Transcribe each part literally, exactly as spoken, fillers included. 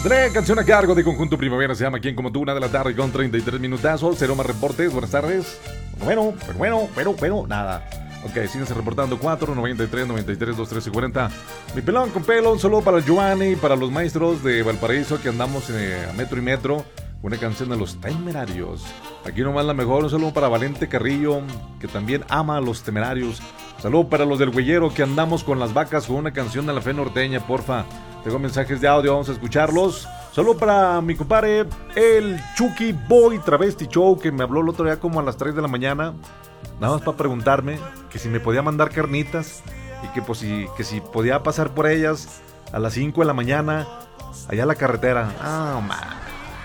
Dre, canción a cargo de Conjunto Primavera, se llama Quien como tú, una de la tarde con treinta y tres minutazos. Cero más reportes, buenas tardes. Bueno, pero bueno, pero, pero, nada. Ok, síguense reportando. Cuatro, noventa y tres, noventa y tres, dos, trece, cuarenta. Mi pelón con pelo, un saludo para Giovanni, para los maestros de Valparaíso que andamos eh, a metro y metro. Una canción de Los Temerarios. Aquí nomás la mejor, un saludo para Valente Carrillo, que también ama a Los Temerarios. Saludo para los del Güeyero que andamos con las vacas con una canción de la fe norteña, porfa. Tengo mensajes de audio, vamos a escucharlos. Saludo para mi compadre, el Chucky Boy Travesti Show, que me habló el otro día como a las tres de la mañana. Nada más para preguntarme que si me podía mandar carnitas y que, pues, si, que si podía pasar por ellas a las cinco de la mañana, allá a la carretera. Ah, man.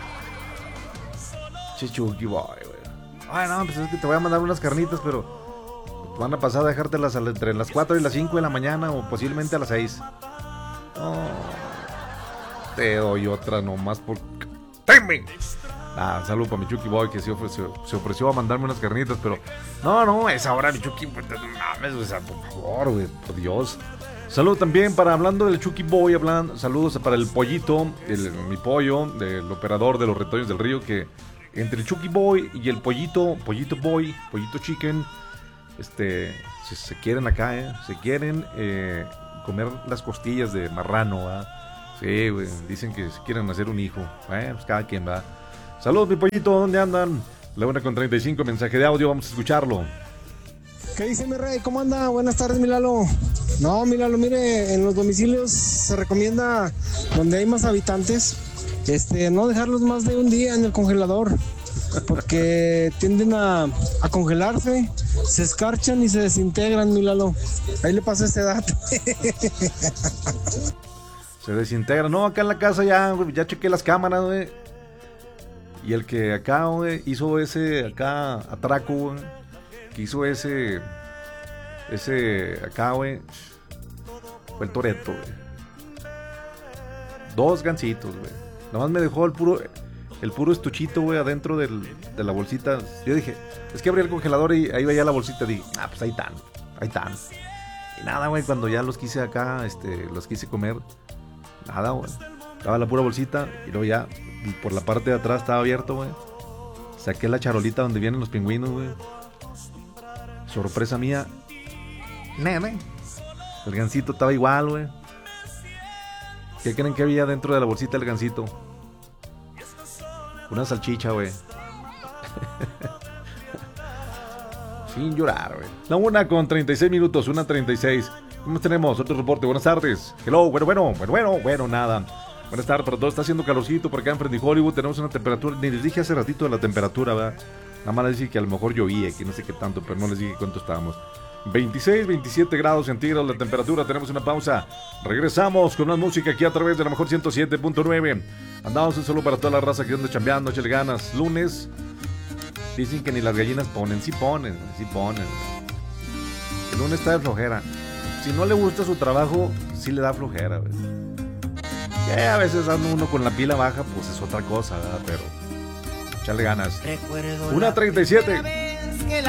Che, Chucky Boy, güey. Ay, no, pues es que te voy a mandar unas carnitas, pero van a pasar a dejártelas entre las cuatro y las cinco de la mañana o posiblemente a las seis. Oh, te doy otra nomás por... ¡Teme! Ah, saludo para mi Chucky Boy que se ofreció, se ofreció a mandarme unas carnitas, pero... No, no, es ahora mi Chucky Boy. No mames, o sea, por favor, güey, por Dios. Saludo también para, hablando del Chucky Boy, hablando, saludos para el Pollito, el, mi pollo, del operador de los Retoños del Río, que entre el Chucky Boy y el Pollito, Pollito Boy, Pollito Chicken, este, se, se quieren acá, eh, se quieren... Eh, comer las costillas de marrano, ¿va? Sí, güey, dicen que quieren hacer un hijo. Bueno, pues cada quien va. Saludos, mi pollito, ¿dónde andan? La una con treinta y cinco, mensaje de audio, vamos a escucharlo. ¿Qué dice mi rey? ¿Cómo anda? Buenas tardes, mi Lalo. No, mi Lalo, mire, en los domicilios se recomienda, donde hay más habitantes, este, no dejarlos más de un día en el congelador, porque tienden a, a congelarse, se escarchan y se desintegran, mi Lalo. Ahí le paso este dato. Se desintegra. No, acá en la casa ya, ya chequé las cámaras, güey. Y el que acá, güey, hizo ese acá atraco, güey, que hizo ese, ese acá, güey, fue el Toretto, güey. Dos gancitos, güey. Nada más me dejó el puro... El puro estuchito, güey, adentro del, de la bolsita. Yo dije, es que abrí el congelador y ahí veía la bolsita. Dije, ah, pues ahí están, ahí están. Y nada, güey, cuando ya los quise acá, este, los quise comer, nada, güey. Estaba la pura bolsita y luego ya, por la parte de atrás estaba abierto, güey. Saqué la charolita donde vienen los pingüinos, güey. Sorpresa mía. Nene. El gansito estaba igual, güey. ¿Qué creen que había dentro de la bolsita del gansito? Una salchicha, güey. Sin llorar, güey. La una con treinta y seis minutos, una treinta y seis. ¿Cómo tenemos? Otro reporte. Buenas tardes. Hello, bueno, bueno, bueno, bueno, bueno, nada. Buenas tardes para todos. Está haciendo calorcito por acá en Friendly Hollywood. Tenemos una temperatura. Ni les dije hace ratito de la temperatura, ¿verdad? Nada más les dije que a lo mejor llovía, que no sé qué tanto, pero no les dije cuánto estábamos. veintiséis, veintisiete grados centígrados la temperatura. Tenemos una pausa. Regresamos con más música aquí a través de la mejor ciento siete punto nueve. Andamos un saludo para toda la raza que anda chambeando, échale ganas. Lunes. Dicen que ni las gallinas ponen. Sí ponen, sí ponen. El lunes está de flojera. Si no le gusta su trabajo, sí le da flojera, güey. Que a veces anda uno con la pila baja, pues es otra cosa, ¿verdad? Pero échale ganas. una treinta y siete.